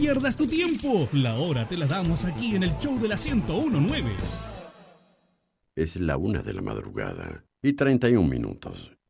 pierdas tu tiempo. La hora te la damos aquí en el show de la 101.9. Es la 1 de la madrugada y 31 minutos.